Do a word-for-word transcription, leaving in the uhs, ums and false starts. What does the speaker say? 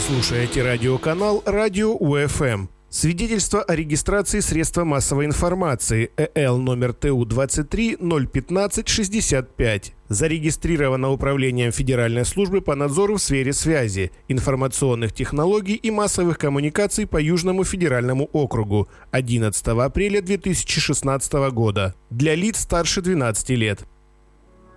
слушаете радиоканал «Радио УФМ». Свидетельство о регистрации средства массовой информации э л номер тэ у двадцать три ноль пятнадцать шестьдесят пять. Зарегистрировано Управлением Федеральной службы по надзору в сфере связи, информационных технологий и массовых коммуникаций по Южному федеральному округу одиннадцатого апреля две тысячи шестнадцатого года. Для лиц старше двенадцати лет.